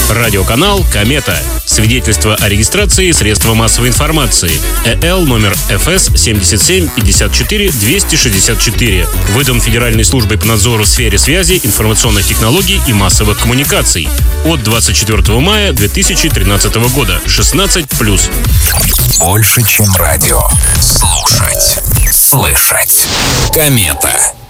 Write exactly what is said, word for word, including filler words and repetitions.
Радиоканал «Комета». Свидетельство о регистрации средства массовой информации. ЭЛ номер эф эс семьдесят семь пятьдесят четыре двести шестьдесят четыре. Выдан Федеральной службой по надзору в сфере связи, информационных технологий и массовых коммуникаций. От двадцать четвёртого мая две тысячи тринадцатого года. шестнадцать плюс. Больше, чем радио. Слушать. Слышать. Комета.